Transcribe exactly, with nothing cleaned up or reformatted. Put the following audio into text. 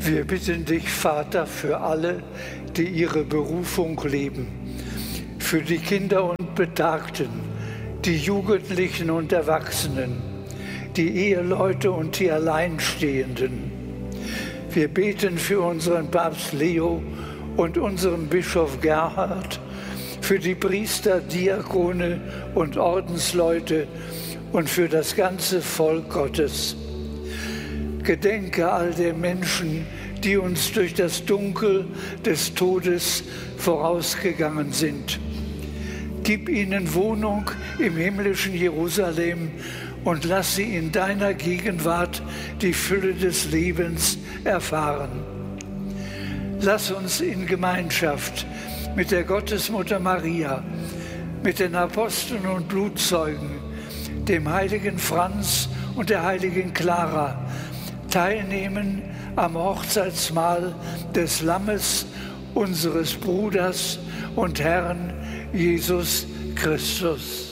Wir bitten dich, Vater, für alle, die ihre Berufung leben, für die Kinder und Betagten, die Jugendlichen und Erwachsenen, die Eheleute und die Alleinstehenden. Wir beten für unseren Papst Leo und unseren Bischof Gerhard, für die Priester, Diakone und Ordensleute und für das ganze Volk Gottes. Gedenke all der Menschen, die uns durch das Dunkel des Todes vorausgegangen sind. Gib ihnen Wohnung im himmlischen Jerusalem und lass sie in deiner Gegenwart die Fülle des Lebens erfahren. Lass uns in Gemeinschaft mit der Gottesmutter Maria, mit den Aposteln und Blutzeugen, dem heiligen Franz und der heiligen Clara teilnehmen am Hochzeitsmahl des Lammes, unseres Bruders und Herrn Jesus Christus.